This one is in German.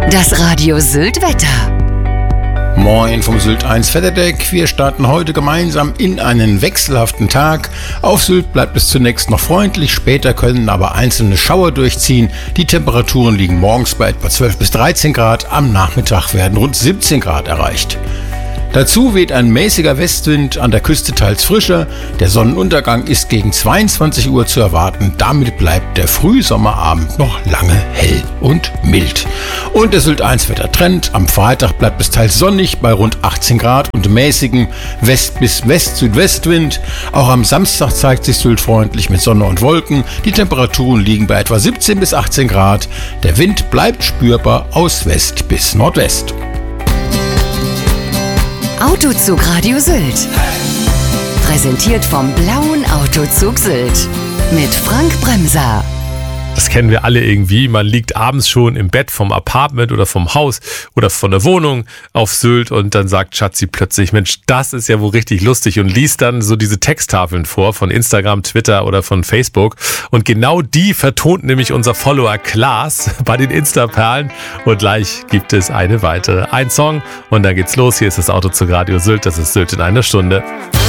Das Radio Sylt Wetter. Moin vom Sylt 1 Wetterdeck. Wir starten heute gemeinsam in einen wechselhaften Tag. Auf Sylt bleibt es zunächst noch freundlich, später können aber einzelne Schauer durchziehen. Die Temperaturen liegen morgens bei etwa 12 bis 13 Grad, am Nachmittag werden rund 17 Grad erreicht. Dazu weht ein mäßiger Westwind, an der Küste teils frischer. Der Sonnenuntergang ist gegen 22 Uhr zu erwarten. Damit bleibt der Frühsommerabend noch lange hell und mild. Und der Sylt 1 Wettertrend. Am Freitag bleibt es teils sonnig bei rund 18 Grad und mäßigem West- bis West-Südwestwind. Auch am Samstag zeigt sich Sylt freundlich mit Sonne und Wolken. Die Temperaturen liegen bei etwa 17 bis 18 Grad. Der Wind bleibt spürbar aus West bis Nordwest. Autozug Radio Sylt. Präsentiert vom Blauen Autozug Sylt. Mit Frank Bremser. Das kennen wir alle irgendwie. Man liegt abends schon im Bett vom Apartment oder vom Haus oder von der Wohnung auf Sylt und dann sagt Schatzi plötzlich, Mensch, das ist ja wohl richtig lustig und liest dann so diese Texttafeln vor von Instagram, Twitter oder von Facebook. Und genau die vertont nämlich unser Follower Klaas bei den Insta-Perlen. Und gleich gibt es eine weitere. Ein Song und dann geht's los. Hier ist das Autozug Radio Sylt. Das ist Sylt in einer Stunde.